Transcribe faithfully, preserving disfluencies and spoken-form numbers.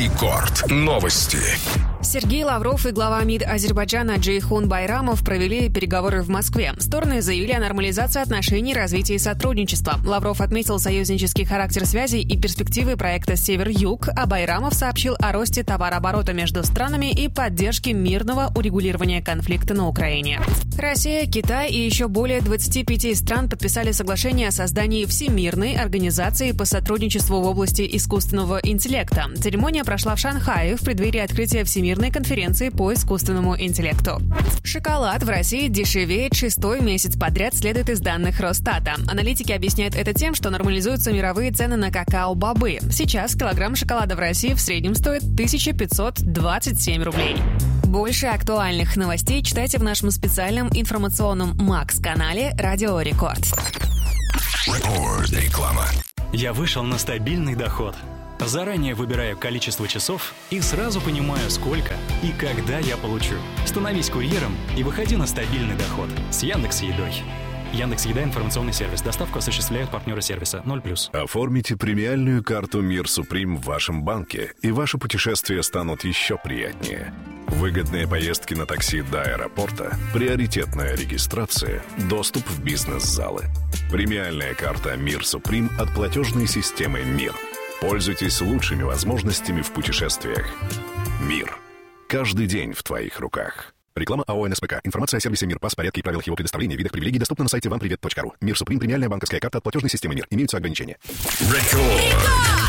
Рекорд. Новости. Сергей Лавров и глава МИД Азербайджана Джейхун Байрамов провели переговоры в Москве. Стороны заявили о нормализации отношений, развитии сотрудничества. Лавров отметил союзнический характер связей и перспективы проекта «Север-Юг», а Байрамов сообщил о росте товарооборота между странами и поддержке мирного урегулирования конфликта на Украине. Россия, Китай и еще более двадцати пяти стран подписали соглашение о создании Всемирной организации по сотрудничеству в области искусственного интеллекта. Церемония прошла в Шанхае в преддверии открытия Всемирной конференции по искусственному интеллекту. Шоколад в России дешевеет шестой месяц подряд, следует из данных Росстата. Аналитики объясняют это тем, что нормализуются мировые цены на какао-бобы. Сейчас килограмм шоколада в России в среднем стоит тысяча пятьсот двадцать семь рублей. Больше актуальных новостей читайте в нашем специальном информационном Макс-канале «Радио Рекорд». Реклама. Я вышел на стабильный доход. Заранее выбираю количество часов и сразу понимаю, сколько и когда я получу. Становись курьером и выходи на стабильный доход с Яндекс.Едой. Яндекс.Еда — информационный сервис. Доставку осуществляют партнеры сервиса ноль плюс. Оформите премиальную карту «Мир Суприм» в вашем банке, и ваши путешествия станут еще приятнее. Выгодные поездки на такси до аэропорта, приоритетная регистрация, доступ в бизнес-залы. Премиальная карта «Мир Суприм» от платежной системы «Мир». Пользуйтесь лучшими возможностями в путешествиях. «Мир». Каждый день в твоих руках. Реклама АО «эн эс пэ ка». Информация о сервисе «Мир Пас», порядке и правилах его предоставления, видах привилегий доступна на сайте вам привет точка ру. «Мир Суприм» — премиальная банковская карта от платежной системы «Мир». Имеются ограничения. Рекорд.